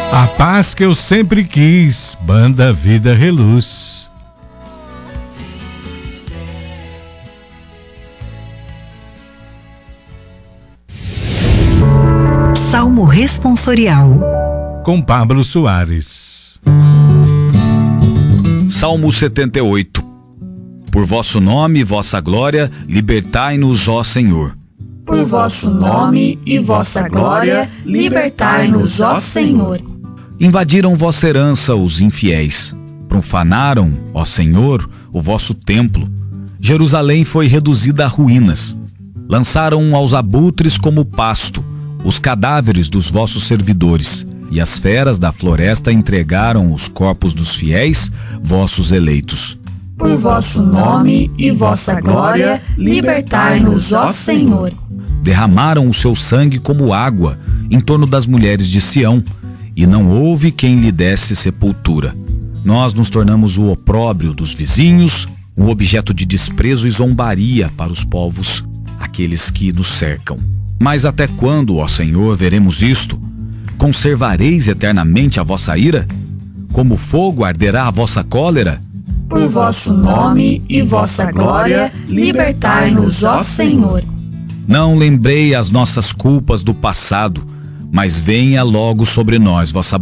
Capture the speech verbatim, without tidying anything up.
A paz que eu sempre quis, Banda Vida Reluz. Salmo responsorial com Pablo Soares. Salmo setenta e oito. Por vosso nome e vossa glória, libertai-nos, ó Senhor. Por vosso nome e vossa glória, libertai-nos, ó Senhor. Invadiram vossa herança os infiéis. Profanaram, ó Senhor, o vosso templo. Jerusalém foi reduzida a ruínas. Lançaram aos abutres como pasto os cadáveres dos vossos servidores, e as feras da floresta entregaram os corpos dos fiéis, vossos eleitos. Por vosso nome e vossa glória, libertai-nos, ó Senhor. Derramaram o seu sangue como água em torno das mulheres de Sião, e não houve quem lhe desse sepultura. Nós nos tornamos o opróbrio dos vizinhos, um objeto de desprezo e zombaria para os povos, aqueles que nos cercam. Mas até quando, ó Senhor, veremos isto? Conservareis eternamente a vossa ira? Como fogo arderá a vossa cólera? Por vosso nome e vossa glória, libertai-nos, ó Senhor. Não lembrei as nossas culpas do passado, mas venha logo sobre nós vossa